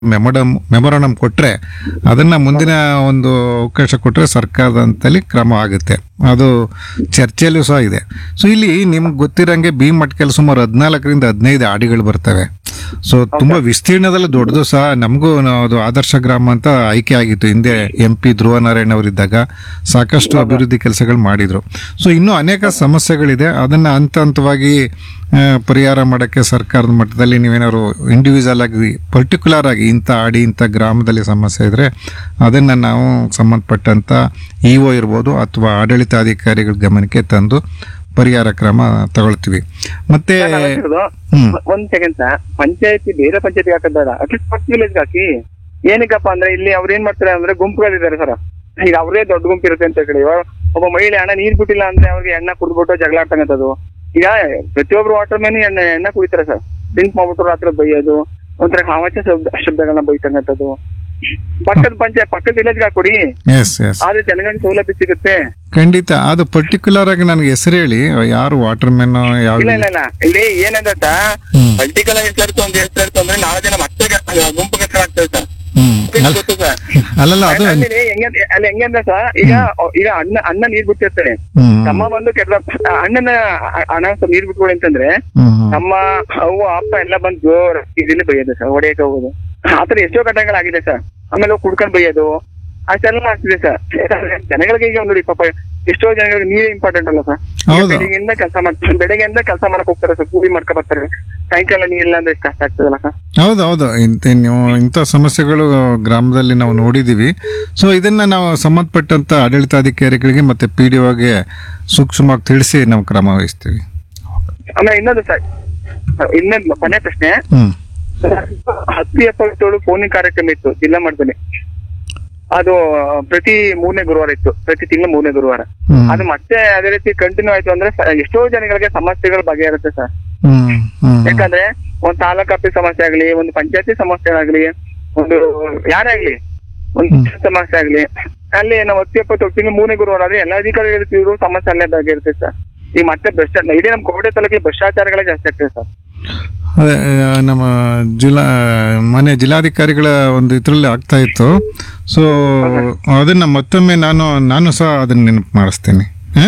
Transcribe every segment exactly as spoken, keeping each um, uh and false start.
ಮೆಮೊಡಮ್ memorandum ಕೊಟ್ರೆ ಅದನ್ನ ಮುಂದಿನ ಒಂದು ಅವಕಾಶ ಕೊಟ್ರೆ ಸರ್ಕಾರದಂತಲ್ಲಿ ಕ್ರಮ ಆಗುತ್ತೆ. ಅದು ಚರ್ಚೆಯಲ್ಲೂ ಸಹ ಇದೆ. ಸೊ ಇಲ್ಲಿ ನಿಮ್ಗೆ ಗೊತ್ತಿರಂಗೆ ಬಿ ಮಟ್ಕೆಲ್ ಸುಮಾರು ಹದಿನಾಲ್ಕರಿಂದ ಹದಿನೈದು ಆಡಿಗಳು ಬರ್ತವೆ. ಸೊ ತುಂಬಾ ವಿಸ್ತೀರ್ಣದಲ್ಲಿ ದೊಡ್ಡದು ಸಹ. ನಮಗೂ ಅದು ಆದರ್ಶ ಗ್ರಾಮ ಅಂತ ಆಯ್ಕೆ ಆಗಿತ್ತು ಹಿಂದೆ. ಎಂ ಪಿ ಧ್ರುವ ನಾರಾಯಣ್ ಅವರಿದ್ದಾಗ ಸಾಕಷ್ಟು ಅಭಿವೃದ್ಧಿ ಕೆಲಸಗಳು ಮಾಡಿದ್ರು. ಸೊ ಇನ್ನೂ ಅನೇಕ ಸಮಸ್ಯೆಗಳಿದೆ. ಅದನ್ನ ಹಂತ ಹಂತವಾಗಿ ಪರಿಹಾರ ಮಾಡೋಕ್ಕೆ ಸರ್ಕಾರದ ಮಟ್ಟದಲ್ಲಿ ನೀವೇನಾದ್ರು ಇಂಡಿವಿಜುವಲ್ ಆಗಿ ಪರ್ಟಿಕ್ಯುಲರ್ ಆಗಿ ಇಂಥ ಆಡಿ ಇಂಥ ಗ್ರಾಮದಲ್ಲಿ ಸಮಸ್ಯೆ ಇದ್ರೆ ಅದನ್ನ ನಾವು ಸಂಬಂಧಪಟ್ಟಂತ ಇ ಒ ಇರ್ಬೋದು ಅಥವಾ ಆಡಳಿತಾಧಿಕಾರಿಗಳ ಗಮನಕ್ಕೆ ತಂದು ಪರಿಹಾರ ಕ್ರಮ ತಗೊಳ್ತೀವಿ. ಮತ್ತೆ ಒಂದ್ ಸೆಕೆಂಡ್ ಸರ್, ಪಂಚಾಯತಿ ಬೇರೆ ಪಂಚಾಯತಿ ಹಾಕಬೇಡ, ಅಟ್ಲೀಸ್ಟ್ ಫಸ್ಟ್ ವಿಲೇಜ್ ಹಾಕಿ. ಏನಕ್ಕಪ್ಪ ಅಂದ್ರೆ ಇಲ್ಲಿ ಅವ್ರು ಏನ್ ಮಾಡ್ತಾರೆ ಅಂದ್ರೆ ಗುಂಪುಗಳಿದ್ದಾರೆ ಸರ್. ಈಗ ಅವರೇ ದೊಡ್ಡ ಗುಂಪು ಇರುತ್ತೆ ಅಂತ ಹೇಳಿ ಒಬ್ಬ ಮಹಿಳೆ ಹಣ ನೀರ್ ಬಿಟ್ಟಿಲ್ಲ ಅಂದ್ರೆ ಅವ್ರಿಗೆ ಎಣ್ಣೆ ಕುಡ್ಬಿಟ್ಟು ಜಗಳ ಆಡ್ತಕ್ಕಂಥದ್ದು. ಈಗ ಪ್ರತಿಯೊಬ್ರು ವಾಟರ್ ಮ್ಯಾನ್ ಎಣ್ಣೆ ಎಣ್ಣೆ ಕುಡಿತಾರೆ ಸರ್. ಡ್ರಿಂಕ್ ಮಾಡ್ಬಿಟ್ಟು ರಾತ್ರಿ ಬೈಯೋದು, ಒಂಥರ ಹಾವಾಚ ಶಬ್ದ ಶಬ್ದಗಳನ್ನ ಬೈತಕ್ಕಂಥದ್ದು. ಪಕ್ಕದ ಪಂಚಾಯತ್ ಪಕ್ಕದ ವಿಲೇಜ್ ಹಾಕೊಡಿ, ಆದ್ರೆ ಜನಗಳಿಗೆ ಸೌಲಭ್ಯ ಸಿಗುತ್ತೆ. ಖಂಡಿತ. ಅದು ಪರ್ಟಿಕ್ಯುಲರ್ ಆಗಿ ನನಗೆ ಹೆಸರು ಹೇಳಿ ಯಾರು ವಾಟರ್ ಮ್ಯಾನ್ ಯಾವ. ಇಲ್ಲ ಇಲ್ಲ ಇಲ್ಲ ಇಲ್ಲಿ ಏನಂತ ಪರ್ಟಿಕ್ಯುಲರ್ ಹೆಸರು ಒಂದು ಹೆಸರು ಅಂದ್ರೆ ನಾಳೆ ಜನ ಮತ್ತೆ ಗುಂಪು ಹೆಸರು ಆಗ್ತದೆ ಸರ್. ಗೊತ್ತು ಸರ್. ಅಲ್ಲಲ್ಲ ಅದು ಅಲ್ಲಿ ಹೆಂಗಂದ್ರೆ ಸರ್, ಈಗ ಈಗ ಅಣ್ಣ ಅಣ್ಣ ನೀರ್ ಬಿಟ್ಟಿರ್ತಾರೆ, ತಮ್ಮ ಬಂದು ಕೆಟ್ಟ ಅಣ್ಣನ ಅಣ್ಣ ನೀರ್ ಬಿಟ್ಕೊಡಿ ಅಂತಂದ್ರೆ ನಮ್ಮ ಅವ್ವ ಅಪ್ಪ ಎಲ್ಲ ಬಂದು ಜೋರ್ ಇದರಲ್ಲಿ ಬೈಯೋದು ಸರ್, ಹೊಡೆಯಕ್ಕೆ ಹೋಗೋದು. ಆತರ ಎಷ್ಟೋ ಘಟನೆಗಳಾಗಿದೆ ಸರ್. ಆಮೇಲೆ ಕುಡ್ಕೊಂಡ್ ಬೈಯೋದು ಅಷ್ಟೆಲ್ಲ ಆಗ್ತಿದೆ ಸರ್. ಜನಗಳಿಗೆ ಈಗ ನೋಡಿ ಪಾಪ ಎಷ್ಟೋ ಜನಗಳಿಗೆ ನೀರೇ ಇಂಪಾರ್ಟೆಂಟ್ ಅಲ್ಲ ಸರ್. ಬೆಳಿಗ್ಗೆಯಿಂದ ಕೆಲಸ ಮಾಡ್ತಾರೆ, ಬೆಳಗ್ಗೆಯಿಂದ ಕೆಲಸ ಮಾಡಕ್ ಹೋಗ್ತಾರೆ ಸರ್, ಕೂಲಿ ಮಾಡ್ಕೊ ಬರ್ತಾರೆ. ಸಾಯಂಕಾಲ ನೀರಿಲ್ಲ ಅಂದ್ರೆ ಎಷ್ಟು ಕಷ್ಟ ಆಗ್ತದಲ್ಲ ಸರ್. ಹೌದೌದು. ಇಂಥ ನೀವು ಇಂಥ ಸಮಸ್ಯೆಗಳು ಗ್ರಾಮದಲ್ಲಿ ನಾವು ನೋಡಿದೀವಿ. ಸೊ ಇದನ್ನ ನಾವು ಸಂಬಂಧಪಟ್ಟಂತ ಆಡಳಿತಾಧಿಕಾರಿಗಳಿಗೆ ಮತ್ತೆ ಪಿ ಡಿ ಒಗೆ ಸೂಕ್ಷ್ಮವಾಗಿ ತಿಳಿಸಿ ನಾವು ಕ್ರಮ ವಹಿಸ್ತೀವಿ. ಆಮೇಲೆ ಇನ್ನೊಂದು ಸರ್, ಇನ್ನೊಂದು ಕೊನೆ ಪ್ರಶ್ನೆ. ಹತ್ತು ಎಪ್ಪತ್ತೇಳು ಫೋನಿಂಗ್ ಕಾರ್ಯಕ್ರಮ ಇತ್ತು ಜಿಲ್ಲಾ ಮಟ್ಟದಲ್ಲಿ. ಅದು ಪ್ರತಿ ಮೂರನೇ ಗುರುವಾರ ಇತ್ತು, ಪ್ರತಿ ತಿಂಗಳ ಮೂರನೇ ಗುರುವಾರ. ಅದು ಮತ್ತೆ ಅದೇ ರೀತಿ ಕಂಟಿನ್ಯೂ ಆಯ್ತು ಅಂದ್ರೆ ಎಷ್ಟೋ ಜನಗಳಿಗೆ ಸಮಸ್ಯೆಗಳು ಬಗೆಹರುತ್ತೆ ಸರ್. ಯಾಕಂದ್ರೆ ಒಂದ್ ತಾಲೂಕ್ ಆಫೀಸ್ ಸಮಸ್ಯೆ ಆಗ್ಲಿ, ಒಂದು ಪಂಚಾಯತಿ ಸಮಸ್ಯೆ ಆಗ್ಲಿ, ಒಂದು ಯಾರೇ ಆಗ್ಲಿ, ಒಂದು ಸಮಸ್ಯೆ ಆಗ್ಲಿ, ಅಲ್ಲಿ ನಾವು ಹತ್ತು ಎಪ್ಪತ್ತು ತಿಂಗಳು ಮೂರನೇ ಗುರುವಾರ ಆದ್ರೆ ಎಲ್ಲ ಅಧಿಕಾರಿಗಳು ಸಮಸ್ಯೆ ಅಲ್ಲೇ ಬಗೆಹರುತ್ತೆ ಸರ್. ಈಗ ಮತ್ತೆ ಭ್ರಷ್ಟಾಚಾರ ಇಡೀ ನಮ್ ಕೋಟೆ ತಾಲೂಕಿಗೆ ಭ್ರಷ್ಟಾಚಾರಗಳೇ ಜಾಸ್ತಿ ಆಗ್ತದೆ ಸರ್. ಅದೇ ನಮ್ಮ ಜಿಲ್ಲಾ ಮನೆ ಜಿಲ್ಲಾಧಿಕಾರಿಗಳ ಒಂದು ಇದ್ರಲ್ಲಿ ಆಗ್ತಾ ಇತ್ತು. ಸೊ ಅದನ್ನ ಮತ್ತೊಮ್ಮೆ ನಾನು ನಾನು ಸಹ ಅದನ್ನ ನೆನಪು ಮಾಡಿಸ್ತೇನೆ.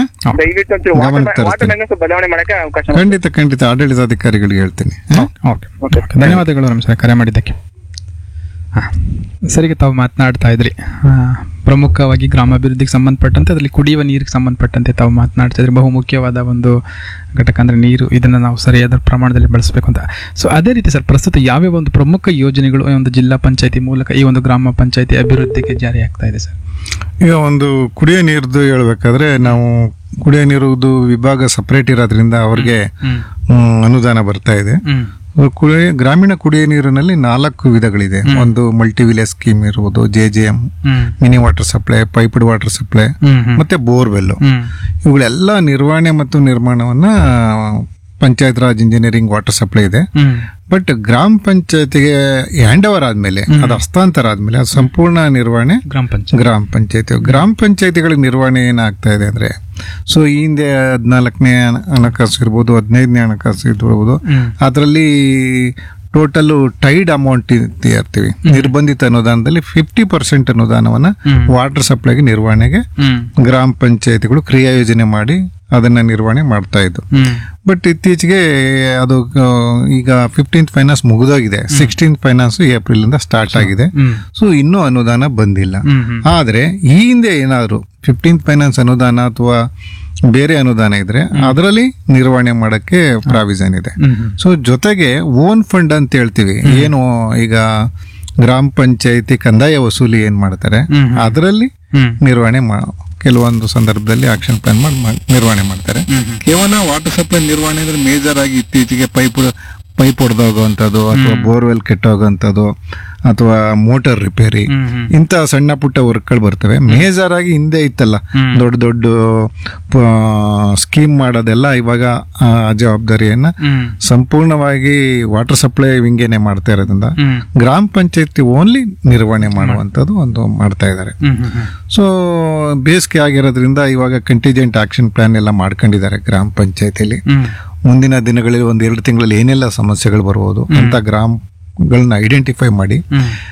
ಖಂಡಿತ ಖಂಡಿತ ಆಡಳಿತಾಧಿಕಾರಿಗಳಿಗೆ ಹೇಳ್ತೀನಿ. ಧನ್ಯವಾದಗಳು ನಮಸ್ಕಾರ ಕರೆ ಮಾಡಿದ್ದಕ್ಕೆ. ಹಾಂ, ಸರಿಗೆ ತಾವು ಮಾತನಾಡ್ತಾ ಇದ್ರಿ ಪ್ರಮುಖವಾಗಿ ಗ್ರಾಮಾಭಿವೃದ್ಧಿಗೆ ಸಂಬಂಧಪಟ್ಟಂತೆ, ಅದರಲ್ಲಿ ಕುಡಿಯುವ ನೀರಿಗೆ ಸಂಬಂಧಪಟ್ಟಂತೆ ತಾವು ಮಾತನಾಡ್ತಾ ಇದ್ರಿ. ಬಹು ಮುಖ್ಯವಾದ ಒಂದು ಘಟಕ ಅಂದರೆ ನೀರು, ಇದನ್ನು ನಾವು ಸರಿಯಾದ ಪ್ರಮಾಣದಲ್ಲಿ ಬಳಸಬೇಕು ಅಂತ. ಸೊ ಅದೇ ರೀತಿ ಸರ್, ಪ್ರಸ್ತುತ ಯಾವ್ಯಾವ ಒಂದು ಪ್ರಮುಖ ಯೋಜನೆಗಳು ಈ ಒಂದು ಜಿಲ್ಲಾ ಪಂಚಾಯತಿ ಮೂಲಕ ಈ ಒಂದು ಗ್ರಾಮ ಪಂಚಾಯತಿ ಅಭಿವೃದ್ಧಿಗೆ ಜಾರಿ ಆಗ್ತಾ ಇದೆ ಸರ್? ಈಗ ಒಂದು ಕುಡಿಯೋ ನೀರ್ದು ಹೇಳ್ಬೇಕಾದ್ರೆ, ನಾವು ಕುಡಿಯೋ ನೀರುದು ವಿಭಾಗ ಸಪರೇಟ್ ಇರೋದ್ರಿಂದ ಅವ್ರಿಗೆ ಅನುದಾನ ಬರ್ತಾ ಇದೆ. ಕುಡಿಯ ಗ್ರಾಮೀಣ ಕುಡಿಯುವ ನೀರಿನಲ್ಲಿ ನಾಲ್ಕು ವಿಧಗಳಿದೆ. ಒಂದು ಮಲ್ಟಿ ವಿಲೇಜ್ ಸ್ಕೀಮ್ ಇರುವುದು, J J M, mini water supply, piped water supply ಮತ್ತೆ ಬೋರ್ವೆಲ್. ಇವುಗಳೆಲ್ಲ ನಿರ್ವಹಣೆ ಮತ್ತು ನಿರ್ಮಾಣವನ್ನ panchayat Raj engineering water supply ಇದೆ. ಬಟ್ ಗ್ರಾಮ ಪಂಚಾಯತಿಗೆ ಹ್ಯಾಂಡ್ ಓವರ್ ಆದ್ಮೇಲೆ, ಅದು ಹಸ್ತಾಂತರ ಆದ್ಮೇಲೆ ಅದು ಸಂಪೂರ್ಣ ನಿರ್ವಹಣೆ ಗ್ರಾಮ ಪಂಚಾಯತ್ ಗ್ರಾಮ ಪಂಚಾಯತಿ ಗ್ರಾಮ ಪಂಚಾಯತಿಗಳ ನಿರ್ವಹಣೆ ಏನಾಗ್ತಾ ಇದೆ ಅಂದ್ರೆ, ಸೊ ಈ ಹಿಂದೆ ಹದಿನಾಲ್ಕನೇ ಹಣಕಾಸು ಇರ್ಬೋದು, ಹದಿನೈದನೇ ಹಣಕಾಸು ಇರ್ಬೋದು, ಅದರಲ್ಲಿ ಟೋಟಲ್ ಟೈಡ್ ಅಮೌಂಟ್ ಇರ್ತೀವಿ. ನಿರ್ಬಂಧಿತ ಅನುದಾನದಲ್ಲಿ ಫಿಫ್ಟಿ ಪರ್ಸೆಂಟ್ ಅನುದಾನವನ್ನ ವಾಟರ್ ಸಪ್ಲೈಗೆ ನಿರ್ವಹಣೆಗೆ ಗ್ರಾಮ ಪಂಚಾಯತಿಗಳು ಕ್ರಿಯಾ ಯೋಜನೆ ಮಾಡಿ ಅದನ್ನ ನಿರ್ವಹಣೆ ಮಾಡ್ತಾ ಇದ್ದು. ಬಟ್ ಇತ್ತೀಚೆಗೆ ಅದು ಈಗ fifteenth finance ಮುಗಿದೋಗಿದೆ, sixteenth finance April ಇಂದ ಸ್ಟಾರ್ಟ್ ಆಗಿದೆ. ಸೊ ಇನ್ನೂ ಅನುದಾನ ಬಂದಿಲ್ಲ. ಆದ್ರೆ ಈ ಹಿಂದೆ ಏನಾದ್ರು ಫಿಫ್ಟೀನ್ತ್ ಫೈನಾನ್ಸ್ ಅನುದಾನ ಅಥವಾ ಬೇರೆ ಅನುದಾನ ಇದ್ರೆ ಅದರಲ್ಲಿ ನಿರ್ವಹಣೆ ಮಾಡಕ್ಕೆ ಪ್ರಾವಿಷನ್ ಇದೆ. ಸೊ ಜೊತೆಗೆ ಓನ್ ಫಂಡ್ ಅಂತ ಹೇಳ್ತೀವಿ, ಏನು ಈಗ ಗ್ರಾಮ ಪಂಚಾಯತಿ ಕಂದಾಯ ವಸೂಲಿ ಏನ್ ಮಾಡ್ತಾರೆ ಅದರಲ್ಲಿ ನಿರ್ವಹಣೆ ಕೆಲವೊಂದು ಸಂದರ್ಭದಲ್ಲಿ ಆಕ್ಷನ್ ಪ್ಲಾನ್ ಮಾಡಿ ನಿರ್ವಹಣೆ ಮಾಡ್ತಾರೆ. ಕೇವಲ ವಾಟರ್ ಸಪ್ಲೈ ನಿರ್ವಹಣೆ ಅಂದ್ರೆ ಮೇಜರ್ ಆಗಿ ಇತ್ತೀಚೆಗೆ ಪೈಪ್ ಪೈಪ್ ಹೊಡೆದೋಗುವಂಥದ್ದು ಅಥವಾ ಬೋರ್ವೆಲ್ ಕೆಟ್ಟೋಗುವಂಥದ್ದು ಅಥವಾ ಮೋಟಾರ್ ರಿಪೇರಿ, ಇಂಥ ಸಣ್ಣ ಪುಟ್ಟ ವರ್ಕ್ಗಳು ಬರ್ತವೆ. ಮೇಜರ್ ಆಗಿ ಹಿಂದೆ ಇತ್ತಲ್ಲ ದೊಡ್ಡ ದೊಡ್ಡ ಸ್ಕೀಮ್ ಮಾಡೋದೆಲ್ಲ ಇವಾಗ ಆ ಜವಾಬ್ದಾರಿಯನ್ನ ಸಂಪೂರ್ಣವಾಗಿ ವಾಟರ್ ಸಪ್ಲೈ ವಿಂಗೇನೆ ಮಾಡ್ತಾ ಇರೋದ್ರಿಂದ ಗ್ರಾಮ ಪಂಚಾಯತಿ ಓನ್ಲಿ ನಿರ್ವಹಣೆ ಮಾಡುವಂಥದ್ದು ಒಂದು ಮಾಡ್ತಾ ಇದ್ದಾರೆ. ಸೊ ಬೇಸಿಗೆ ಆಗಿರೋದ್ರಿಂದ ಇವಾಗ ಕಂಟಿಜೆಂಟ್ ಆಕ್ಷನ್ ಪ್ಲಾನ್ ಎಲ್ಲ ಮಾಡ್ಕೊಂಡಿದ್ದಾರೆ ಗ್ರಾಮ ಪಂಚಾಯತಿಲಿ. ಮುಂದಿನ ದಿನಗಳಲ್ಲಿ ಒಂದ್ ಎರಡು ತಿಂಗಳಲ್ಲಿ ಏನೆಲ್ಲ ಸಮಸ್ಯೆಗಳು ಬರ್ಬೋದು ಅಂತ ಗ್ರಾಮ ಗಳನ್ನ ಐಡೆಂಟಿಫೈ ಮಾಡಿ